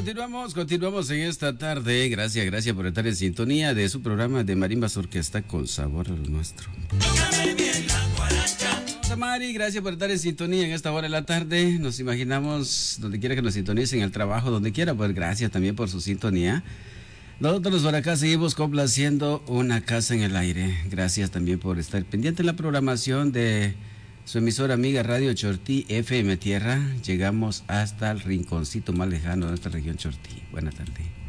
continuamos en esta tarde. Gracias por estar en sintonía de su programa de Marimbas Orquesta con sabor a lo nuestro. Mari, gracias por estar en sintonía en esta hora de la tarde. Nos imaginamos donde quiera que nos sintonicen, en el trabajo, donde quiera, pues gracias también por su sintonía. Nosotros por acá seguimos complaciendo Una Casa en el Aire. Gracias también por estar pendiente en la programación de su emisora amiga Radio Chortí FM Tierra. Llegamos hasta el rinconcito más lejano de nuestra región Chortí. Buenas tardes.